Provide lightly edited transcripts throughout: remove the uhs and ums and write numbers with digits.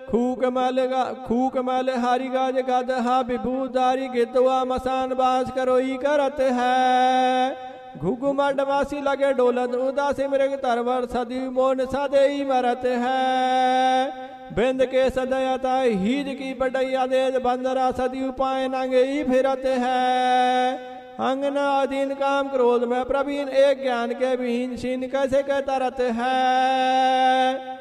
खूक मल हारी गाज गदहा विभूधारी गितवा मसान बास करोई करत है। घुघुमंडवासी लगे डोलत उदासी मृग तरवर सदी मोन सदैई मरत है। बिंद के सदयता हीज की बडैया दे बंदरा सदी उपाय नांगे फिरत है। अंगना अधीन काम क्रोध में प्रवीण एक ज्ञान के विहीन छीन कैसे कह तरत है।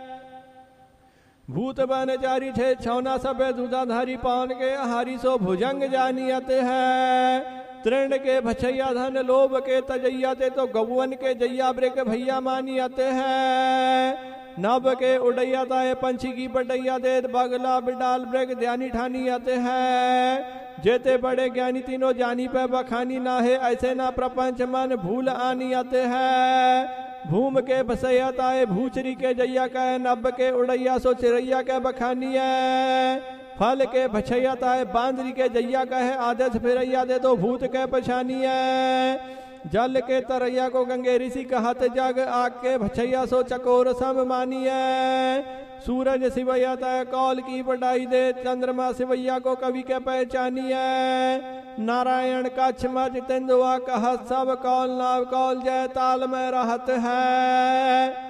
भूत बन चारी छे छौना सबे दूधाधारी पान के हारी सो भुजंग जानियत है। तृण के भछैया धन लोभ के तजैया ते तो गौवन के जैया ब्रेक भैया मानियत है। नभ के उड़ैया ताए पंछी की बटैया दे बगला बिडाल ब्रेक ध्यानी ठानियत है। जेते बड़े ज्ञानी तीनों जानी पे बखानी ना है ऐसे ना प्रपंच मन भूल आनियत है। भूम के बसैया ताए भूचरी के जैया कह नभ के उड़ैया सो चिड़ैया के बखानी है। फल के भछैया ताए बांदरी के जैया कहे आदेश फिरैया दे तो भूत के पछानी है। जल के तरैया को गंगे ऋषि कहत जग आग के भछैया सो चकोर सम मानी है। सूरज सिवैया तय कौल की बढ़ाई दे चंद्रमा सिवैया को कवि के पहचानी है। नारायण का क्षमा जितेंदुआ कहत सब कौल नाव कौल जय ताल में रहत है।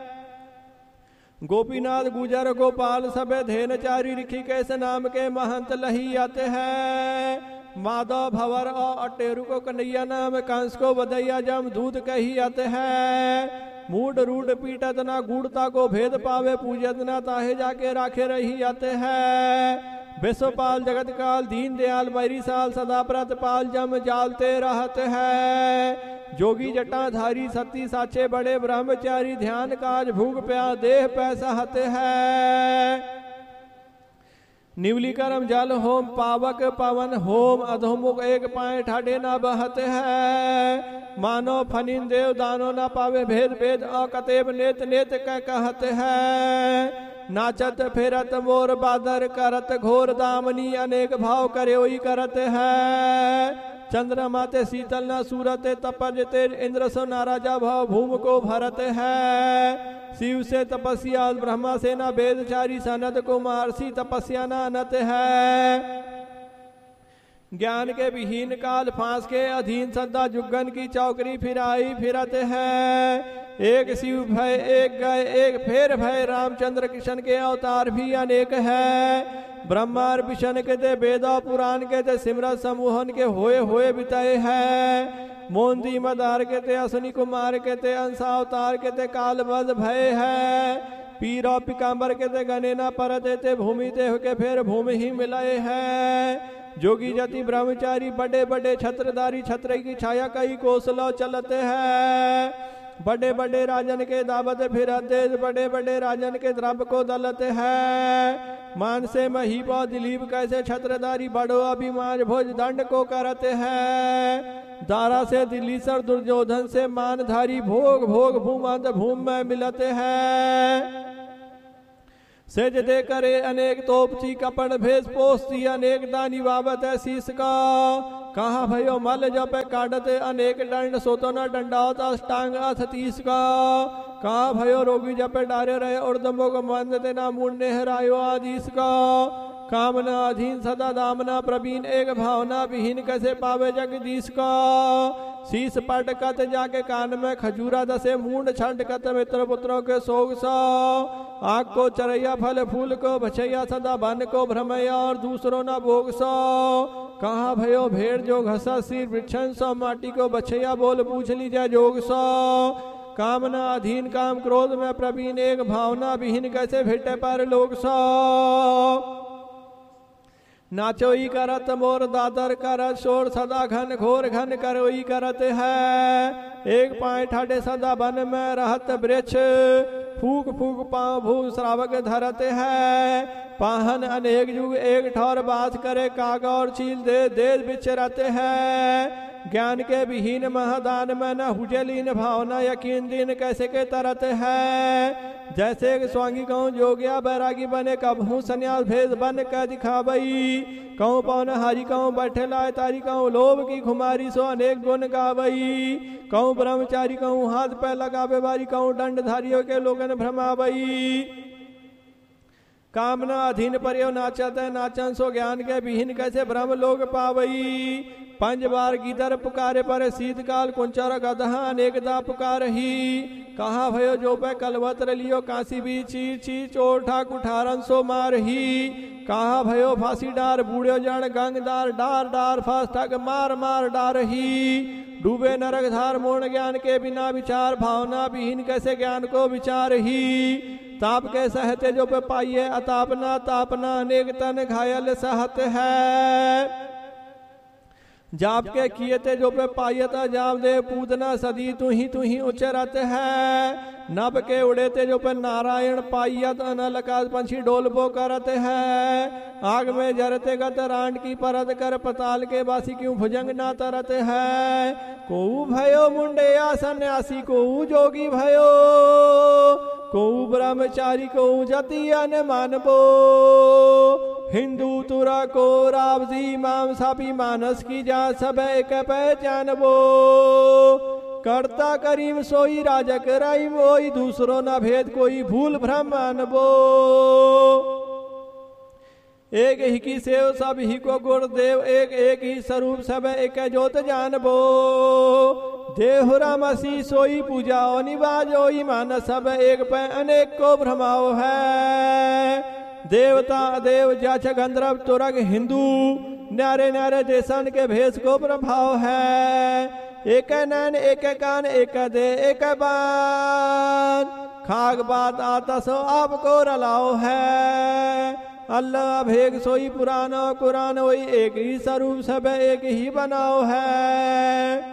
गोपीनाथ गुजर गोपाल सबे धेन चारी रिखी कैसे नाम के महंत लही आते हैं। माधव भवर और अटेरु को कन्हैया नाम कंस को बधैया जम दूध कही आते हैं। मूड रूड पीटत ना गूढ़ता को भेद पावे पूजत ना ताहे जाके राखे रही आते हैं। विश्वपाल जगत काल दीन दयाल बैरी साल सदा प्रतपाल जम जालते रहते हैं। जोगी जटाधारी सती साचे बड़े ब्रह्मचारी ध्यान काज भूख प्यास देह पैसा हते हैं। निवली करम जल होम पावक पवन होम अधोमुख एक पाए ठाडे ना बहते हैं। मानो फनिन देव दानो ना पावे भेद भेद अकतेब नेत नेत कह कहते हैं। नाचत फेरत मोर बादर करत घोर दामनी अनेक भाव करे करत है। चंद्रमा ते शीतल न सूरत तपज तेज इंद्र सो नाराजा भाव भूम को भरत है। शिव से तपस्या ब्रह्मा से न वेदचारी सनत कुमार सी तपस्या न अनत है। ज्ञान के विहीन काल फांस के अधीन सदा जुगन की चौकरी फिराई फिरत है। एक शिव भय एक गए एक फेर भय रामचंद्र कृष्ण के अवतार भी अनेक है। ब्रह्मार विष्णु के ते वेदा पुराण के ते सिमरत समूहन के होए बिताए है। मोंदी मदार के ते असनी कुमार के ते अंशावतार के ते कालबद्ध भय है। पीरा पिकाम्बर के ते गने न पर देते भूमि देह के फिर भूमि ही मिलाए है। जोगी जति ब्रह्मचारी बड़े बड़े छत्रधारी छत्र की छाया कई कोसलो चलते हैं। बड़े बड़े राजन के दावत फिरते बड़े बड़े राजन के द्रव्य को दलते हैं। मान से महीपा दिलीप कैसे छत्रधारी बड़ो अभिमान भोज दंड को करते हैं। दारा से दिल्ली सर दुर्योधन से मानधारी भोग भोग भूमंत भूम में मिलते हैं। सेज दे करे अनेक तोपची कपड़ भेष पोस्ती अनेक दानी बाबत है शीश का। कहा भयो मल जप काटते अनेक दंड सोतो न दंडावत अष्टांग अथ 30 का। कहा भयो रोगी जप डारे रहे उर्दमो को मंदते ना मुंडे हरायो आदिश का। कामना अधीन सदा दामना प्रवीण एक भावना विहीन कैसे पावे जगदीश का। शीश पटकत जाके कान में खजूरा दसे मूंड छंटकत मित्र पुत्रों के सोग सा। आग को चरैया फल फूल को भछैया सदा बन को भ्रमैया और दूसरों न भोग सो। कहाँ भयो भेड़ जो घसा सिर वृक्षण सो माटी को बछैया बोल पूछ लीजिए जोग सो। कामना अधीन काम क्रोध में प्रवीण एक भावना विहीन कैसे भेटे पर लोग सो। नाचोई करत मोर दादर करत शोर सदा घन घोर घन करोई करत है। एक पाए ठाडे सदा बन में रहत वृक्ष फूक फूक पाँव भू श्रावक धरत है। पाहन अनेक युग एक ठौर बात करे काग और चील दे देश बिचरत है। ज्ञान के विहीन महादान में न हुजलीन भावना यकीन दिन कैसे के तरत है। जैसे स्वांगी कहूँ जोगिया बैरागी बने कबहू सन्यास भेद बन कर दिखावई। कहूँ पौन हारी कहूँ बैठे लाए तारी कहूँ लोभ की खुमारी सो अनेक गुण गावई। कहूँ ब्रह्मचारी कहूँ हाथ पैर लगावे बारी कहूँ दंडधारियों के लोगन भ्रमावई। कामना अधीन पर्यो नाचत है, नाचन सो ज्ञान के विहीन कैसे ब्रह्म लोग पावई। 5 बार गिदर पुकारे पर शीतकाल कुंचर गदहा अनेकदा पुकारही। कहाँ भयो जो पे कलवत्र लियो काशी भी चीर चीर चोठा कुठारन सो मारही। कहाँ भयो फांसी डार बूढ़ो जन गंगदार डार डार फांस ठग मार मार डारही। डूबे नरक धार मोर्ण ज्ञान के बिना विचार, भावना विहीन कैसे ज्ञान को विचार ही। ताप के सहते जो पे पाइये अतापना, तापना अनेक तन घायल सहत है। जाप के किए ते जो पे पायता जाप दे पूतना सदी तू ही उच्चरत है। नभ के उड़े ते जो पे नारायण पायत अनल का पंछी डोलबो करत है। आग में जरते गत रांड की परत कर, पताल के बासी क्यों भुजंग ना तरत है। को भयो मुंडिया सन्यासी, को जोगी भयो, को ब्रह्मचारी, को जतियन मानबो। हिंदू तुरा को रावजी माम सापी मानस की जा सब एक पहचानबो। करता करीम सोई राजक राइम, वही दूसरो न भेद कोई भूल भ्रम मानबो। एक ही की सेव सब ही को गुरुदेव, एक एक ही स्वरूप सब एक जोत जानबो। देहुरा मसी सोई पूजा निवाज, ओई मान सब एक पे अनेक को भ्रमाओ है। देवता देव जाच गंधर्व तुरग हिंदू, न्यारे न्यारे देशन के भेष को प्रभाव है। एक नैन एक कान एक दे एक बान, खाग बात आता सो आपको रलाओ है। अल्लाह भेग सोई पुराना कुरान, वही एक ही स्वरूप सब एक ही बनाओ है।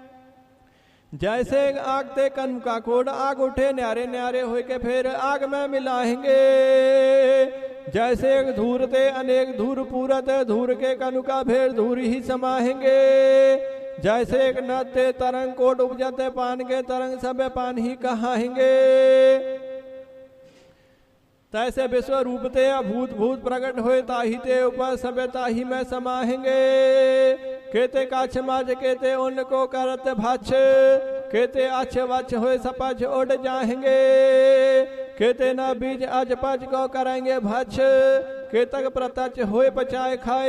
जैसे आग ते कन का कोड आग उठे, न्यारे न्यारे हो के फिर आग में मिलाएंगे। जैसे धूर ते अनेक धूर पूरत, धूर के कनु का भेर धूर ही समाहेंगे। जैसे एक नते तरंग कोट उपजते, पान के तरंग सब पान ही कहाएंगे। तैसे विश्व रूप ते अभूत भूत प्रकट होए, ताही ते ऊपर सब ताही में समाहेंगे। केते काछ माज केते उनको करत भछ, केते अछ वछ होए सपच उड़ जाएंगे। केते न बीज अज पच को करेंगे भछ, केतक प्रतच होए पचाए खाए